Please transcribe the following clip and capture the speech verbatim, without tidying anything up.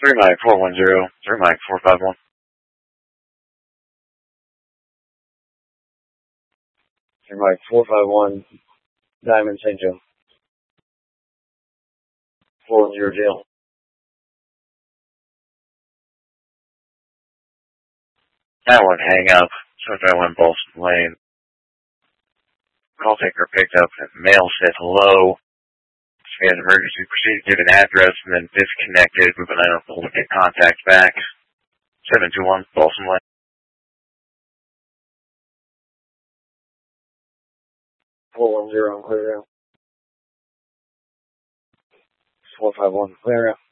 Three Mike four one zero. Three Mike four five one. Three Mike four five one. Diamond Saint Joe. Four zero jail. That one hang up. So that one Bolson Lane. Call taker picked up and mail said hello. She had an emergency proceeded, give an address, and then disconnected. We've been unable to get contact back. seven two one Bolson Lane. four one zero, clear out. four five one, clear out.